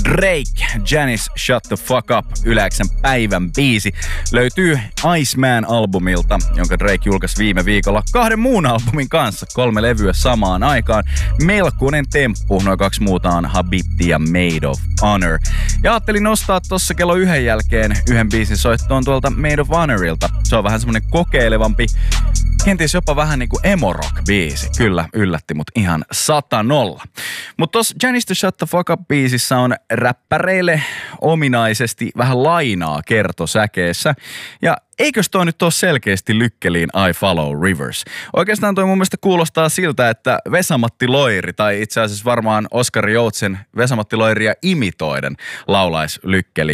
Drake, Janice Shut the Fuck Up, Yleäksän päivän biisi, löytyy Iceman-albumilta, jonka Drake julkaisi viime viikolla 2 muun albumin kanssa, 3 levyä samaan aikaan. Melkoinen temppu, noin 2 muuta on Habibti ja Made of Honor. Ja ajattelin nostaa tossa kello 1 jälkeen yhden biisin soittoon tuolta Made of Honorilta. Se on vähän semmonen kokeilevampi, kenties jopa vähän niinku emo-rock-biisi. Kyllä, yllätti mut ihan 100-0. Mut tossa Janice the Shut the Fuck Up-biisissä on räppäreille ominaisesti vähän lainaa kertosäkeessä. Ja eikös toi nyt ole selkeästi lykkeliin I Follow Rivers? Oikeastaan toi mun mielestä kuulostaa siltä, että Vesa-Matti Loiri, tai itse asiassa varmaan Oskari Joutsen Vesa-Matti Loiria imitoiden laulaisi lykkeliin.